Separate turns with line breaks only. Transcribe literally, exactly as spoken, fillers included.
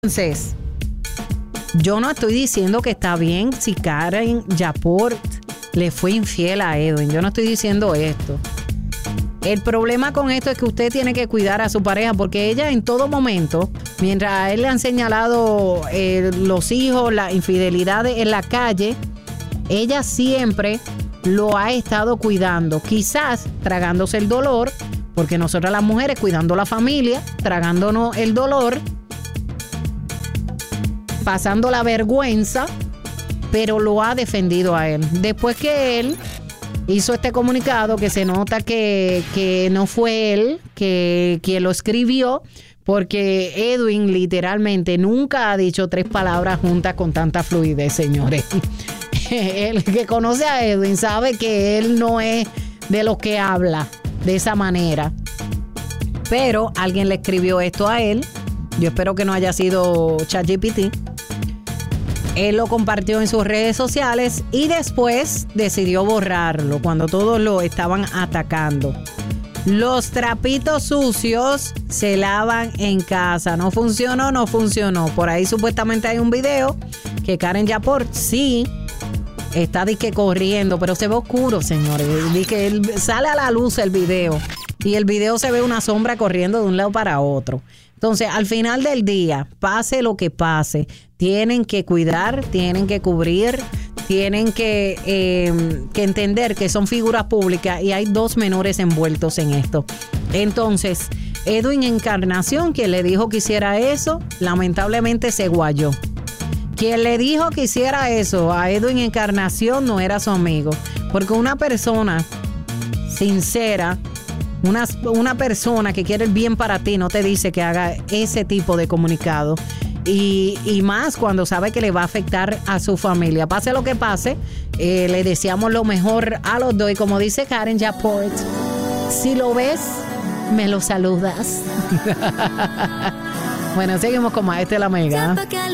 Entonces, yo no estoy diciendo que está bien si Karen Yaport le fue infiel a Edwin. Yo no estoy diciendo esto. El problema con esto es que usted tiene que cuidar a su pareja, porque ella en todo momento, mientras a él le han señalado eh, los hijos, las infidelidades en la calle, ella siempre lo ha estado cuidando. Quizás tragándose el dolor, porque nosotras las mujeres cuidando la familia, tragándonos el dolor, pasando la vergüenza, pero lo ha defendido a él. Después que él hizo este comunicado, que se nota que, que no fue él que, que lo escribió, porque Edwin literalmente nunca ha dicho tres palabras juntas con tanta fluidez, señores. El que conoce a Edwin sabe que él no es de los que habla de esa manera. Pero alguien le escribió esto a él. Yo espero que no haya sido ChatGPT. Él lo compartió en sus redes sociales y después decidió borrarlo cuando todos lo estaban atacando. Los trapitos sucios se lavan en casa. No funcionó, no funcionó. Por ahí supuestamente hay un video que Karen Yaport sí está disque corriendo, pero se ve oscuro, señores. Dice él sale a la luz el video y el video se ve una sombra corriendo de un lado para otro. Entonces, al final del día, pase lo que pase, tienen que cuidar, tienen que cubrir, tienen que, eh, que entender que son figuras públicas y hay dos menores envueltos en esto. Entonces, Edwin Encarnación, quien le dijo que hiciera eso, lamentablemente se guayó. Quien le dijo que hiciera eso a Edwin Encarnación no era su amigo, porque una persona sincera, Una, una persona que quiere el bien para ti no te dice que haga ese tipo de comunicado. Y, y más cuando sabe que le va a afectar a su familia. Pase lo que pase, eh, le deseamos lo mejor a los dos. Y como dice Karen Yaport, si lo ves, me lo saludas. Bueno, seguimos con Maestra La Mega.